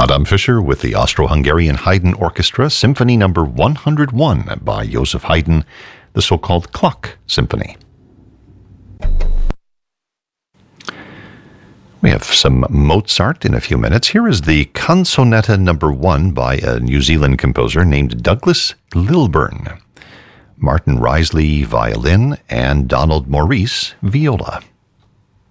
Adam Fischer with the Austro-Hungarian Haydn Orchestra, Symphony No. 101 by Joseph Haydn, the so-called Clock Symphony. We have some Mozart in a few minutes. Here is the Canzonetta No. 1 by a New Zealand composer named Douglas Lilburn. Martin Risley, violin, and Donald Maurice, viola.